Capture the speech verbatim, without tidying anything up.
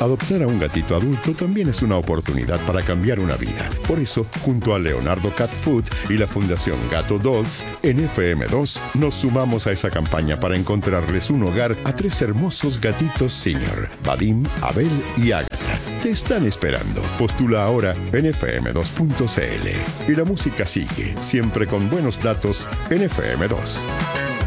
Adoptar a un gatito adulto también es una oportunidad para cambiar una vida. Por eso, junto a Leonardo Cat Food y la Fundación Gato Dolls, en F M dos nos sumamos a esa campaña para encontrarles un hogar a tres hermosos gatitos senior, Vadim, Abel y Ágata. Te están esperando. Postula ahora en efe eme dos punto ce ele. Y la música sigue, siempre con buenos datos en F M dos.